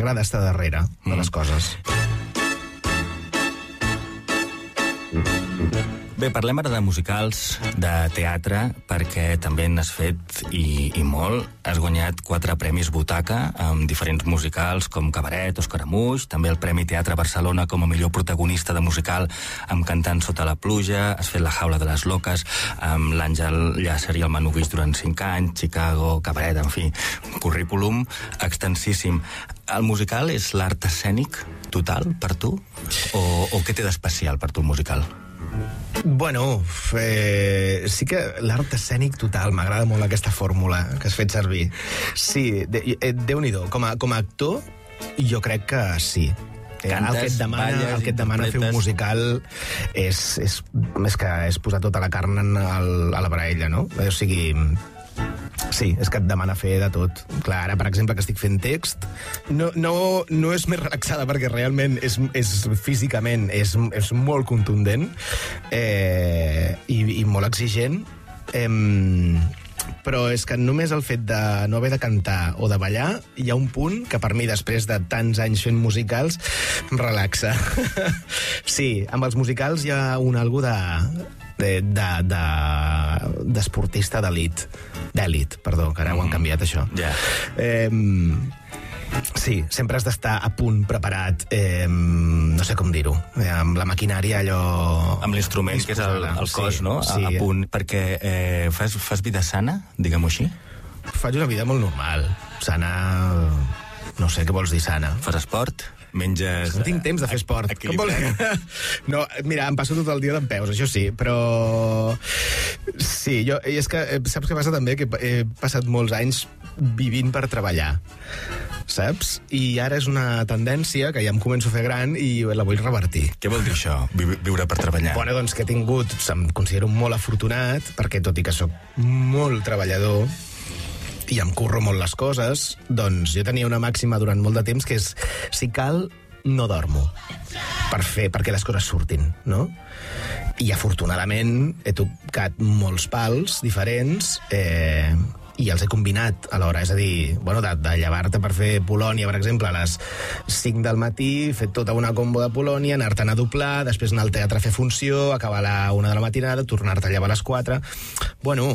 m'agrada estar darrere de les coses. Bé, parlem ara de musicals, de teatre, perquè també n'has fet i molt. Has guanyat 4 premis Butaca amb diferents musicals com Cabaret, Escaramuix, també el Premi Teatre Barcelona com a millor protagonista de musical amb Cantant sota la pluja, has fet La jaula de les loques amb l'Àngel Llàcer i el Manu Guix durant 5 anys, Chicago, Cabaret, en fi, un currículum extensíssim. El musical és l'art escènic total per tu? O què té d'especial per tu el musical? Bueno, sí que l'art escènic total, m'agrada molt aquesta fórmula que has fet servir. Sí, Déu-n'hi-do, com a actor, jo crec que sí. Cantes, el que et demana fer un musical és que és posar tota la carn a la braella, no? O sigui, sí, és que et demana fer de tot. Clar, ara, per exemple, que estic fent text, no és més relaxada perquè realment és físicament és molt contundent i molt exigent, però és que només el fet de no haver de cantar o de ballar, hi ha un punt que per mi, després de tants anys fent musicals, em relaxa. Sí, amb els musicals hi ha algú d'esportista d'elit, perdó, que ara ho han canviat, això. Sí, sempre has d'estar a punt, preparat, no sé com dir-ho, amb la maquinària allò... Amb l'instrument, que és el cos, no? Sí. A punt, perquè fas vida sana, diguem-ho així? Faig una vida molt normal, sana... No sé, què vols dir sana? Fas esport? Menges... No tinc temps de fer esport. No, mira, em passo tot el dia dempeus, això sí, però... Sí, i és que saps què passa també? Que he passat molts anys vivint per treballar, saps? I ara és una tendència que ja em començo a fer gran i la vull revertir. Què vol dir això, viure per treballar? Bueno, doncs que he tingut... Em considero molt afortunat, perquè tot i que sóc molt treballador i em curro molt les coses, doncs jo tenia una màxima durant molt de temps que és, si cal, no dormo perquè les coses surtin, no? I afortunadament he tocat molts pals diferents i els he combinat alhora, és a dir, bueno, de llevar-te per fer Polònia, per exemple, a les 5 del matí, fer tota una combo de Polònia, anar-te'n a doblar, després anar al teatre a fer funció, acabar a la 1 de la matinada, tornar-te a llevar a les 4... Bueno,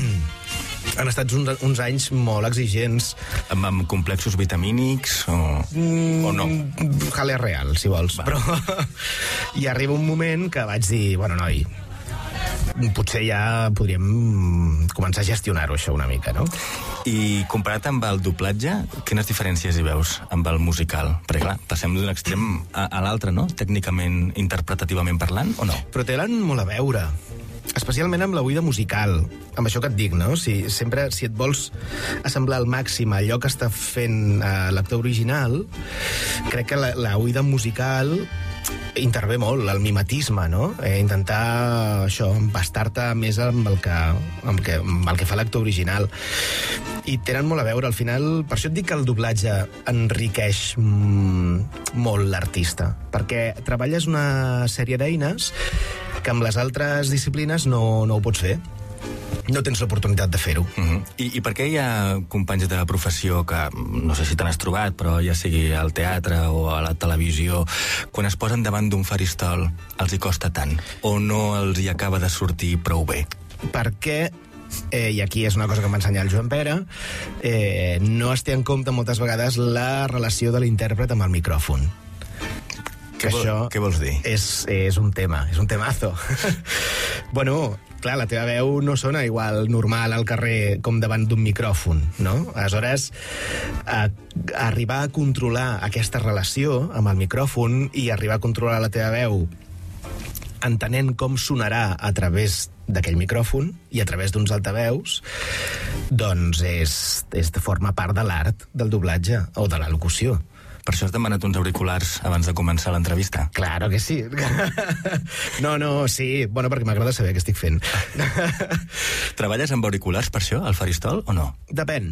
han estat uns anys molt exigents. Amb complexos vitamínics o no? Jalea real, si vols. Però i arriba un moment que vaig dir, bueno, noi, potser ja podríem començar a gestionar-ho, això, una mica, no? I comparat amb el doblatge, quines diferències hi veus amb el musical? Perquè, clar, passem d'un extrem a l'altre, no? Tècnicament, interpretativament parlant, o no? Però tenen molt a veure, especialment amb la oïda musical, amb això que et dic, no? Si et vols assemblar al màxim allò que està fent l'actor original, crec que la oïda musical intervé molt, el mimetisme, no? Intentar, això, empastar-te més amb el que fa l'actor original. I tenen molt a veure, al final, per això et dic que el doblatge enriqueix molt l'artista, perquè treballes una sèrie d'eines que amb les altres disciplines no ho pots fer. No tens l'oportunitat de fer-ho. I per què hi ha companys de professió que, no sé si te n'has trobat, però ja sigui al teatre o a la televisió, quan es posen davant d'un faristol els hi costa tant? O no els hi acaba de sortir prou bé? Perquè i aquí és una cosa que em va ensenyar el Joan Pere, no es té en compte moltes vegades la relació de l'intèrpret amb el micròfon. Què vols dir? És un tema, és un temazo. Bueno, clar, la teva veu no sona igual normal al carrer com davant d'un micròfon, no? Aleshores, arribar a controlar aquesta relació amb el micròfon i arribar a controlar la teva veu entenent com sonarà a través d'aquell micròfon i a través d'uns altaveus, doncs forma part de l'art del doblatge o de la locució. Per això has demanat uns auriculars abans de començar l'entrevista? Claro que sí. No, sí. Bueno, perquè m'agrada saber què estic fent. Treballes amb auriculars per això, al faristol, o no? Depèn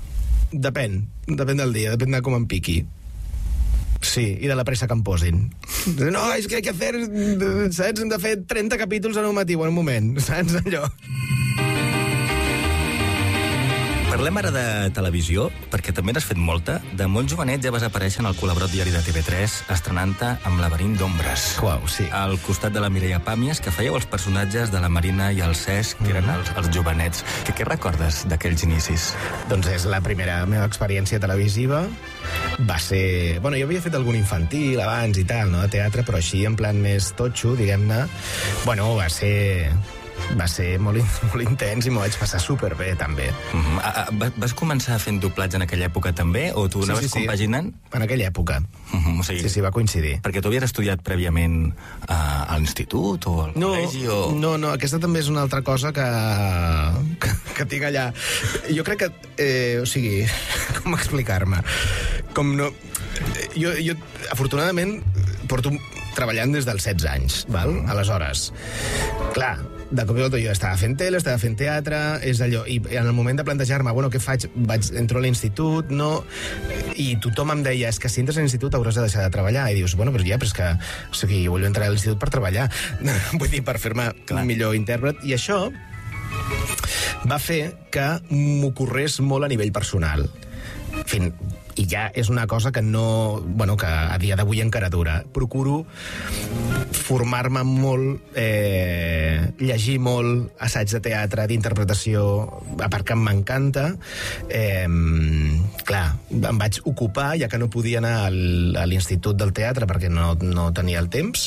del dia, depèn de com em piqui. Sí, i de la pressa que em posin. No, és que hay que hacer, saps? Hem de fer 30 capítols en un matí o en un moment, saps? Allò. Per Parlem ara de televisió, perquè també n'has fet molta. De molt jovenet ja vas aparèixer en el Col·laborat diari de TV3, estrenant-te amb Laberint d'ombres. Uau, sí. Al costat de la Mireia Pàmies, que fèieu els personatges de la Marina i el Cesc, que eren els jovenets. Què recordes d'aquells inicis? Doncs és la primera meva experiència televisiva. Va ser... Bueno, jo havia fet algun infantil abans i tal, no?, de teatre, però així en plan més totxo, diguem-ne. Bueno, va ser molt intens i m'ho vaig passar superbé, també. Vas començar fent doblatge en aquella època, també? O tu anaves compaginant? En aquella època. O sigui, sí, va coincidir. Perquè tu havies estudiat prèviament a l'institut o al col·legi? No, aquesta també és una altra cosa que tinc allà. Jo crec que... o sigui, com explicar-me? Com no... Jo afortunadament, porto treballant des dels 16 anys, val? Aleshores, clar, de cop i volta jo estava fent tele, estava fent teatre, és allò, i en el moment de plantejar-me, bueno, què faig? Entro a l'institut, no? I tothom em deia, és que si entres a l'institut hauràs de deixar de treballar. I dius, bueno, però és que o sigui, jo vull entrar a l'institut per treballar. Vull dir, per fer-me un millor intèrpret. I això va fer que m'ocorrés molt a nivell personal. En fi, i ja és una cosa que no... Bueno, que a dia d'avui encara dura. Procuro formar-me molt, llegir molt, assaig de teatre, d'interpretació, a part que m'encanta. Clar, em vaig ocupar, ja que no podia anar a l'Institut del Teatre perquè no tenia el temps,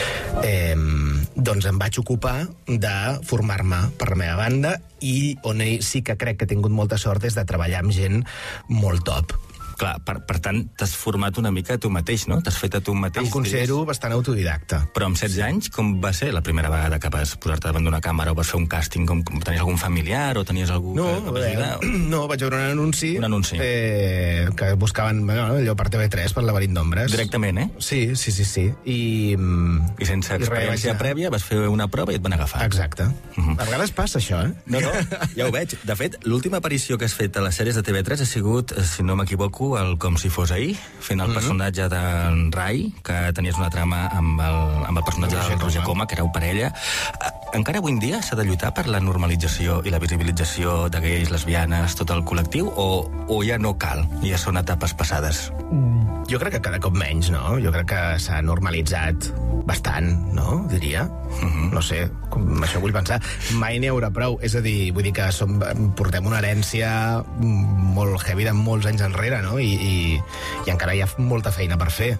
doncs em vaig ocupar de formar-me per la meva banda, i on sí que crec que he tingut molta sort és de treballar amb gent molt top. Clar, per tant, t'has format una mica a tu mateix, no? T'has fet a tu mateix. Em considero bastant autodidacta. Però amb 16 anys, com va ser la primera vegada que vas posar-te davant d'una càmera o vas fer un càsting? Tenies algun familiar o tenies algú que vas ajudar? No, vaig veure un anunci. Un anunci. Que buscaven allò per TV3, per Laberint d'ombres. Directament, eh? Sí. I sense experiència prèvia vas fer una prova i et van agafar. Exacte. A vegades passa això, eh? No, ja ho veig. De fet, l'última aparició que has fet a les sèries de TV3 ha sigut, si no m'equivoco, el Com si fos ahir, fent el personatge d'en Rai, que tenies una trama amb el personatge del Roger Coma, que éreu parella. Encara avui en dia s'ha de lluitar per la normalització i la visibilització de gais, lesbianes, tot el col·lectiu, o ja no cal? Ja són etapes passades? Jo crec que cada cop menys, no? Jo crec que s'ha normalitzat bastant, no? Diria. No sé, això vull pensar. Mai n'hi haurà prou. És a dir, vull dir que portem una herència molt heavy de molts anys enrere, no? I encara hi ha molta feina per fer.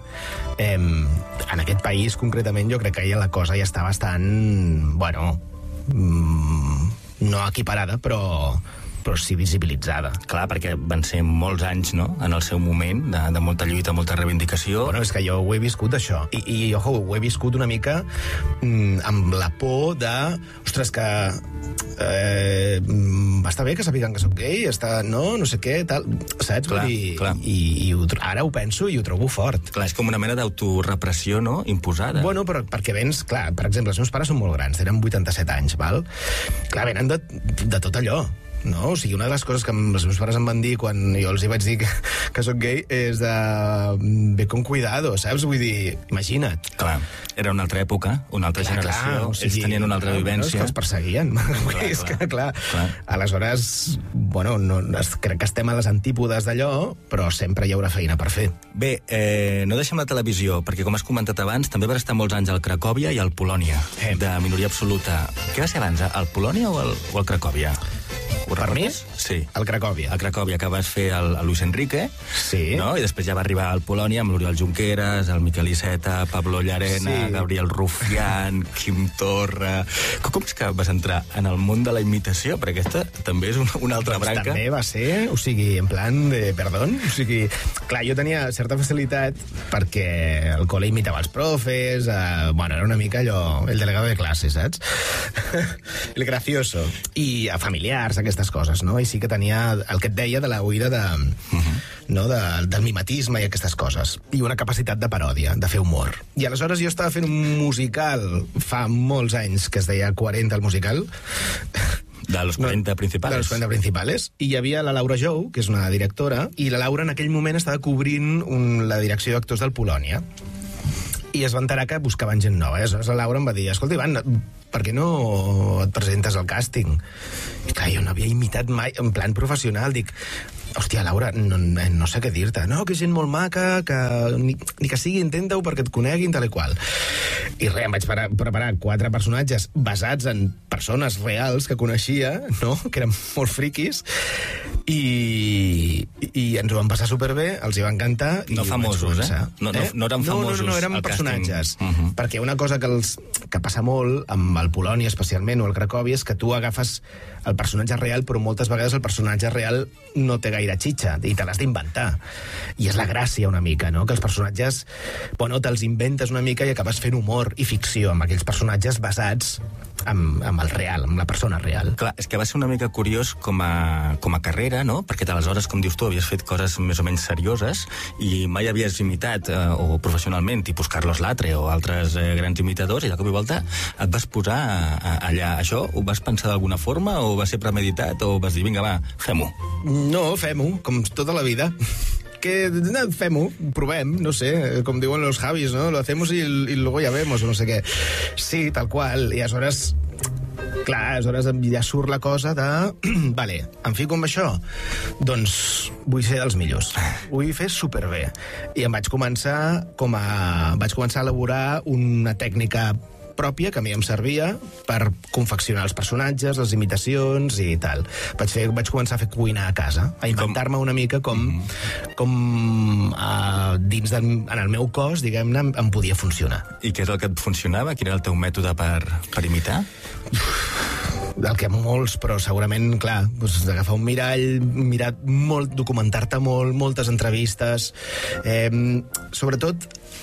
En aquest país, concretament, jo crec que la cosa ja està bastant, bueno, no equiparada, però sí visibilitzada. Clar, perquè van ser molts anys, no?, en el seu moment, de molta lluita, molta reivindicació. Bueno, és que jo ho he viscut, això. I ojo, ho he viscut una mica amb la por de... Ostres, que... està bé que sàpiguen que soc gay, no sé què, tal... Saps? Clar, vull dir, clar. I ara ho penso i ho trobo fort. Clar, és com una mena d'autorepressió, no?, imposada. Bueno, però perquè vens... Clar, per exemple, els meus pares són molt grans, tenen 87 anys, val? Clar, venen de tot allò. No? O sigui, una de les coses que els meus pares em van dir quan jo els hi vaig dir que soc gay és de... Ve con cuidado, saps? Vull dir, imagina't. Clar, era una altra època, una altra generació, clar, o sigui, ells tenien una altra vivència. No, és que els perseguien. És que, clar. Aleshores, bueno, crec que estem a les antípodes d'allò, però sempre hi haurà feina per fer. Bé, no deixem la televisió, perquè com has comentat abans, també vas estar molts anys al Cracòvia i al Polònia, de minoria absoluta. Què va ser abans, el Polònia o el Cracòvia? Per mi? Sí. El Cracòvia. El Cracòvia, que vas fer el Luis Enrique, sí. No? I després ja va arribar al Polònia amb l'Oriol Junqueras, el Miquel Iceta, Pablo Llarena, sí. Gabriel Rufián, Quim Torra... Com és que vas entrar en el món de la imitació? Perquè aquesta també és una altra branca. També va ser, o sigui, en plan de perdó. O sigui, clar, jo tenia certa facilitat perquè el col·le imitava els profes, bueno, era una mica allò, el delegado de classe, saps? El gracioso. I a familiars, aquestes coses, no? I sí que tenia el que et deia de la oïda no? Del mimetisme i aquestes coses. I una capacitat de paròdia, de fer humor. I aleshores jo estava fent un musical fa molts anys que es deia 40, el musical. De los 40 principales. De los 40 principales. I hi havia la Laura Jou, que és una directora, i la Laura en aquell moment estava cobrint la direcció d'actors del Polònia. I es va enterar que buscaven gent nova. Aleshores la Laura em va dir, escolta, Ivan, per què no et presentes al càsting? I clar, jo no havia imitat mai en plan professional, dic, hòstia, Laura, no sé què dir-te. No, que és gent molt maca, que ni que sigui, intenta-ho perquè et coneguin, tal i qual. I res, em vaig preparar 4 personatges basats en persones reals que coneixia, no?, que eren molt friquis, i ens ho vam passar superbé, els hi va encantar. No famosos, No eren famosos. No, eren personatges. Perquè una cosa que passa molt amb el Polònia, especialment, o el Cracòvia, és que tu agafes el personatge real, però moltes vegades el personatge real no té gaire xitxa, i te l'has d'inventar. I és la gràcia, una mica, no?, que els personatges, bueno, te'ls inventes una mica i acabes fent humor i ficció amb aquells personatges basats amb el real, amb la persona real. Clar, és que va ser una mica curiós com a carrera, no?, perquè aleshores, com dius tu, havies fet coses més o menys serioses i mai havies imitat, o professionalment, tipus Carlos Latre o altres grans imitadors, i de cop i volta et vas posar allà. Això ho vas pensar d'alguna forma, o va ser premeditat, o vas dir, vinga, va, fem-ho? No, fem-ho, com tota la vida. Fem-ho, provem, no sé, com diuen los Javis, ¿no? Lo hacemos y luego ya vemos, no sé què. Sí, tal qual, i aleshores... Clar, aleshores ja surt la cosa de... Vale, em fico amb això? Doncs vull ser dels millors. Vull fer superbé. I em vaig començar a elaborar una tècnica pròpia que a mi em servia per confeccionar els personatges, les imitacions i tal. Vaig començar a fer cuinar a casa, a inventar-me una mica com dins en el meu cos, diguem-ne, em podia funcionar. I què és el que et funcionava? Quin era el teu mètode per imitar? Del que molts, però segurament, clar, doncs, agafar un mirall, mirar molt, documentar-te molt, moltes entrevistes, sobretot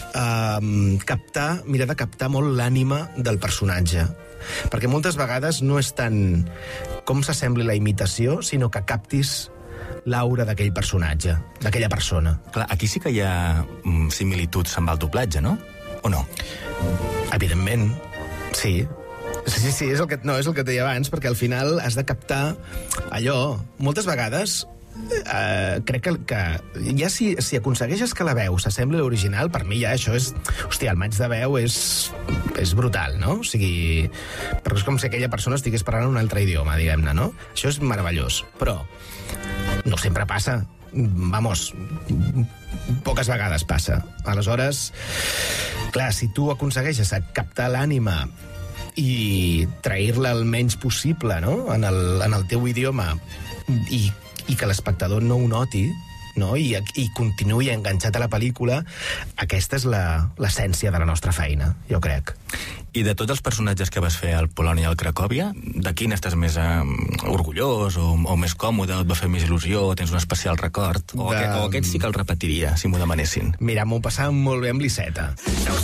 mirar de captar molt l'ànima del personatge, perquè moltes vegades no és tant com s'assembli la imitació, sinó que captis l'aura d'aquell personatge, d'aquella persona. Clar, aquí sí que hi ha similituds amb el doblatge, no? O no? Evidentment, sí. Sí, és el que et deia abans, perquè al final has de captar allò. Moltes vegades crec que ja si aconsegueixes que la veu s'assembli a l'original, per mi ja això és... Hòstia, el maig de veu és brutal, no? O sigui, però és com si aquella persona estigués parlant un altre idioma, diguem-ne, no? Això és meravellós, però no sempre passa. Vamos, poques vegades passa. Aleshores, clar, si tu aconsegueixes captar l'ànima i trair-la el menys possible, no?, en el teu idioma, i que l'espectador no ho noti, no?, i continuï enganxat a la pel·lícula, aquesta és l'essència de la nostra feina, jo crec. I de tots els personatges que vas fer al Polònia i al Cracòvia, de quin estàs més orgullós o més còmode, et va fer més il·lusió, tens un especial record? O aquest sí que el repetiria, si m'ho demanessin? Mira, m'ho passava molt bé amb l'Iceta.